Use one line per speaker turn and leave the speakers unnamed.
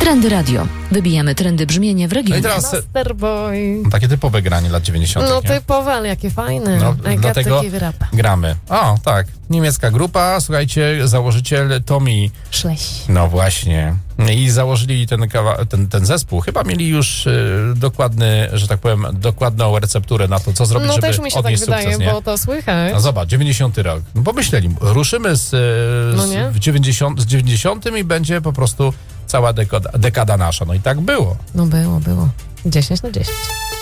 Trendy Radio. Wybijamy trendy brzmienie w
No i
regionie.
teraz
Masterboy.
takie typowe granie lat 90.
No
nie?
typowe, ale jakie fajne.
No, dlatego
wyrapa.
gramy. O, tak. Niemiecka grupa, słuchajcie, założyciel Tommy.
Szleś.
No właśnie. I założyli ten zespół. Chyba mieli już dokładny, że tak powiem, dokładną recepturę na to, co zrobić,
No
żeby
też mi się tak
odnieść
wydaje,
sukces, nie?
bo to słychać.
No zobacz, 90 rok. No pomyśleli, ruszymy
No nie?
z 90 i będzie po prostu cała dekada nasza. No i tak było.
No było. 10/10.